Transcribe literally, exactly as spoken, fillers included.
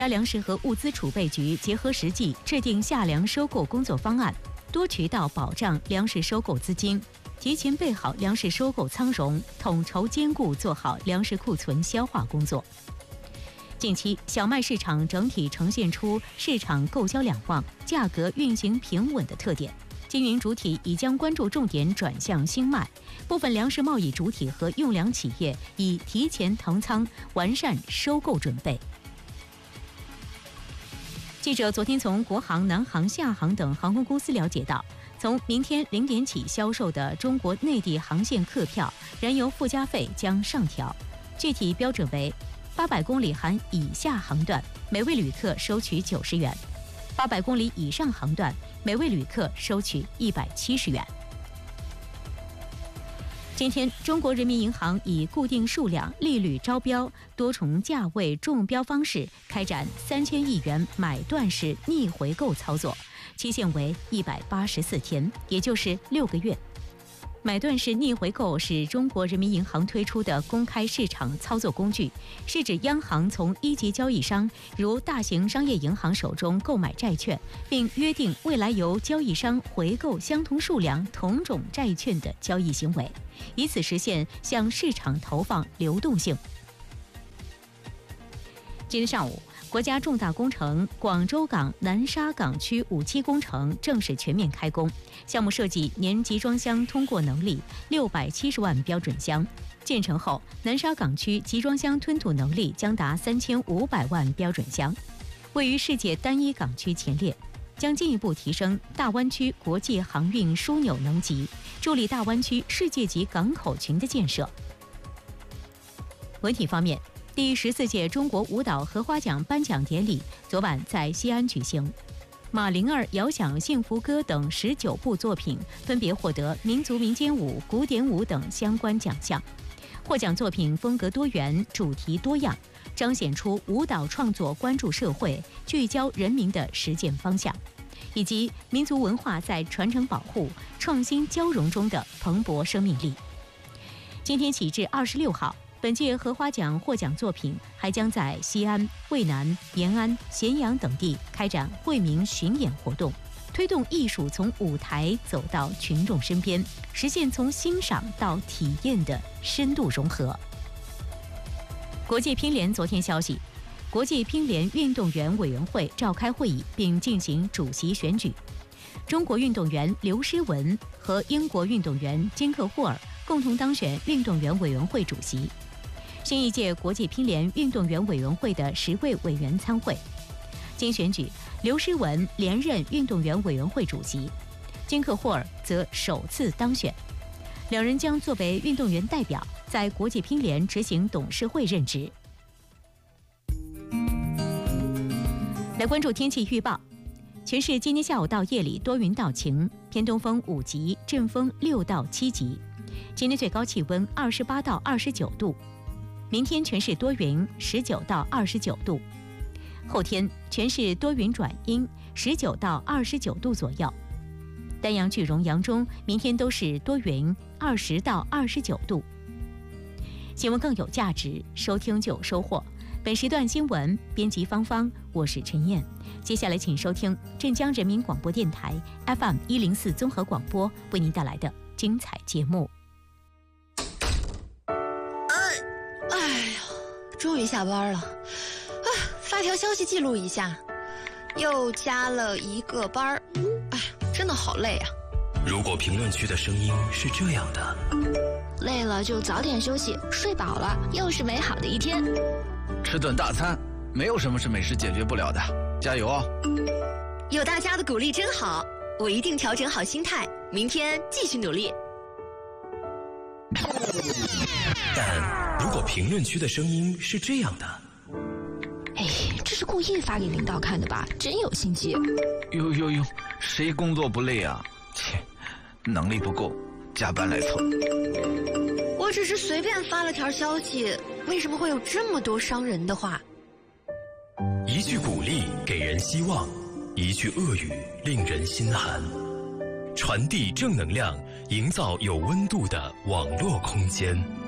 家粮食和物资储备局结合实际制定夏粮收购工作方案，多渠道保障粮食收购资金，提前备好粮食收购仓容，统筹兼顾做好粮食库存消化工作。近期，小麦市场整体呈现出市场购销两旺、价格运行平稳的特点。经营主体已将关注重点转向新麦，部分粮食贸易主体和用粮企业已提前腾仓，完善收购准备。记者昨天从国航、南航、厦航等航空公司了解到，从明天零点起销售的中国内地航线客票燃油附加费将上调，具体标准为八百公里含以下航段，每位旅客收取九十元；八百公里以上航段，每位旅客收取一百七十元。今天，中国人民银行以固定数量、利率招标、多重价位中标方式开展三千亿元买断式逆回购操作，期限为一百八十四天，也就是六个月。买断式逆回购是中国人民银行推出的公开市场操作工具，是指央行从一级交易商如大型商业银行手中购买债券，并约定未来由交易商回购相同数量同种债券的交易行为，以此实现向市场投放流动性。今天上午，国家重大工程广州港南沙港区五期工程正式全面开工，项目设计年集装箱通过能力六百七十万标准箱，建成后南沙港区集装箱吞吐能力将达三千五百万标准箱，位于世界单一港区前列，将进一步提升大湾区国际航运枢纽能级，助力大湾区世界级港口群的建设。文体方面，第十四届中国舞蹈荷花奖颁奖典礼昨晚在西安举行，马灵儿遥想幸福歌等十九部作品分别获得民族民间舞、古典舞等相关奖项。获奖作品风格多元，主题多样，彰显出舞蹈创作关注社会、聚焦人民的实践方向，以及民族文化在传承保护、创新交融中的蓬勃生命力。今天起至二十六号，本届荷花奖获奖作品还将在西安、渭南、延安、咸阳等地开展惠民巡演活动，推动艺术从舞台走到群众身边，实现从欣赏到体验的深度融合。国际乒联昨天消息，国际乒联运动员委员会召开会议并进行主席选举，中国运动员刘诗雯和英国运动员金克霍尔共同当选运动员委员会主席。新一届国际乒联运动员委员会的十位委员参会，经选举，刘诗雯连任运动员委员会主席，金克霍尔则首次当选，两人将作为运动员代表，在国际乒联执行董事会任职。来关注天气预报，全市今天下午到夜里多云到晴，偏东风五级，阵风六到七级。今天最高气温二十八到二十九度。明天全市多云，十九到二十九度。后天全市多云转阴，十九到二十九度左右。丹阳句容扬中明天都是多云，二十到二十九度。新闻更有价值，收听就有收获。本时段新闻编辑芳芳，我是陈燕。接下来请收听镇江人民广播电台 F M 一零四综合广播为您带来的精彩节目。 终于下班了，啊！发条消息记录一下，又加了一个班儿，哎，真的好累啊！ 如果评论区的声音是这样的， 累了就早点休息，睡饱了又是美好的一天。 吃顿大餐，没有什么是美食解决不了的，加油哦！ 有大家的鼓励真好，我一定调整好心态，明天继续努力。 但如果评论区的声音是这样的， 哎，这是故意发给领导看的吧？真有心机。 呦呦呦，谁工作不累啊？切，能力不够，加班来凑。 我只是随便发了条消息，为什么会有这么多伤人的话？ 一句鼓励给人希望，一句恶语令人心寒。传递正能量，营造有温度的网络空间。